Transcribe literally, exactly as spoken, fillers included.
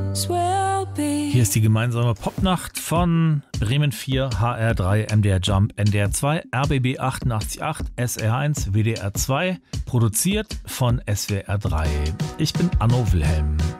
Hier ist die gemeinsame Popnacht von Bremen vier, H R drei, M D R Jump, N D R zwei, R B B achtundachtzig Komma acht, S R eins, W D R zwei, produziert von S W R drei. Ich bin Anno Wilhelm.